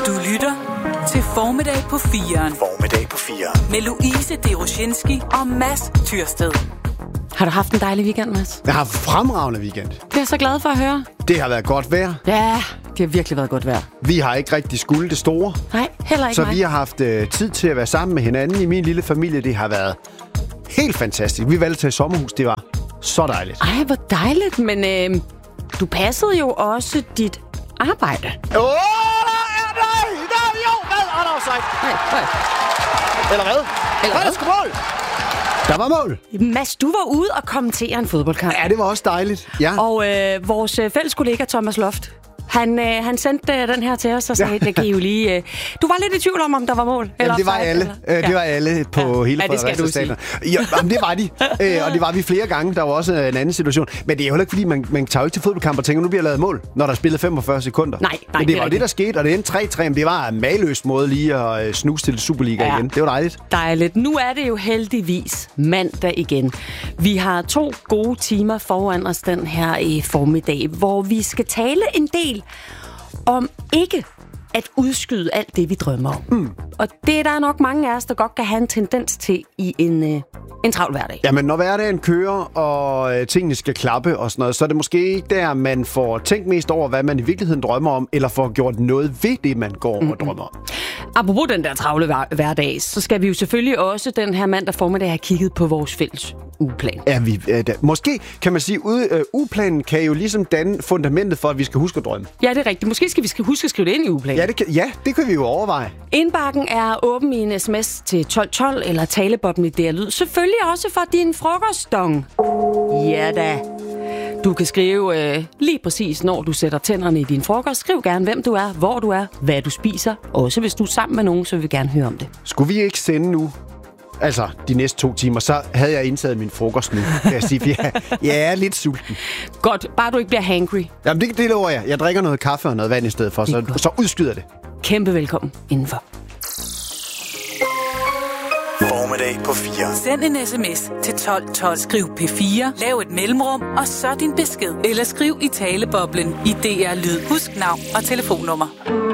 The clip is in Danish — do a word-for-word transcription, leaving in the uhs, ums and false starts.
Du lytter til Formiddag på firen. Formiddag på firen. Med Louise Deroshinski og Mads Tyrsted. Har du haft en dejlig weekend, Mads? Jeg har haft fremragende weekend. Det er jeg så glad for at høre. Det har været godt vejr. Ja, det har virkelig været godt vejr. Vi har ikke rigtig skulle det store. Nej, heller ikke Så mig. vi har haft øh, tid til at være sammen med hinanden i min lille familie. Det har været helt fantastisk. Vi valgte til et sommerhus. Det var så dejligt. Ej, hvor dejligt. Men øh, du passede jo også dit arbejde. Åh, oh, nej, nej, jo, hvad? Er der offside? Nej, nej. Eller hvad? Eller hvad? hvad? Der skulle mål. Der var mål. Mads, du var ude og kommentere en fodboldkamp. Ja, det var også dejligt. Ja. Og øh, vores øh, fælles kollega Thomas Loft, han, øh, han sendte øh, den her til os og sagde, ja. Det kan I jo lige... Øh, du var lidt i tvivl om, om der var mål. Eller Jamen, det var offside, alle. eller? Øh, det var alle på Ja. hele Ja, det skal du Fredericia Stadion. Ja, jamen, det var de. øh, og det var vi flere gange. Der var også en anden situation. Men det er jo heller ikke, fordi man, man tager jo ikke til fodboldkamp og tænker, nu bliver lavet mål, når der er spillet femogfyrre sekunder. Nej, nej, Men det, det var er det, der skete, og det endte tre tre. Men det var en mageløs måde lige at øh, snuse til Superliga Ja. igen. Det var dejligt. Dejligt. Nu er det jo heldigvis mandag igen. Vi har to gode timer foran os den her i formiddag, hvor vi skal tale en del om ikke at udskyde alt det, vi drømmer om. Mm. Og det er der nok mange af os, der godt kan have en tendens til i en, øh, en travl hverdag. Jamen, når hverdagen kører, og øh, tingene skal klappe og sådan noget, så er det måske ikke der, man får tænkt mest over, hvad man i virkeligheden drømmer om, eller får gjort noget ved det, man går og mm-hmm. drømmer om. Apropos den der travle hver- hverdag, så skal vi jo selvfølgelig også den her mandag formiddag have kigget på vores fælles ugeplan. Ja, vi, øh, da, måske kan man sige, at øh, ugeplanen kan jo ligesom danne fundamentet for, at vi skal huske at drømme. Ja, det er rigtigt. Måske skal vi skal huske at skrive det ind i ugeplanen. Ja, det kan, ja, det kan vi jo overveje. Indbakken er åben i en sms til tolv tolv eller talebobben i D R Lyd. Selvfølgelig også for din frokostdong. Ja da. Du kan skrive øh, lige præcis, når du sætter tænderne i din frokost. Skriv gerne, hvem du er, hvor du er, hvad du spiser. Også hvis du er sammen med nogen, så vil vi gerne høre om det. Skulle vi ikke sende nu, altså de næste to timer, så havde jeg indtaget min frokost nu, kan jeg sige, for jeg, jeg er lidt sulten. Godt, bare du ikke bliver hangry. Jamen, det, det lover jeg. Jeg drikker noget kaffe og noget vand i stedet for, så, så udskyder det. Kæmpe velkommen indenfor. Formiddag på fire. Send en sms til tolv tolv. Skriv P fire, lav et mellemrum, og så din besked. Eller skriv i taleboblen i D R Lyd. Husk navn og telefonnummer.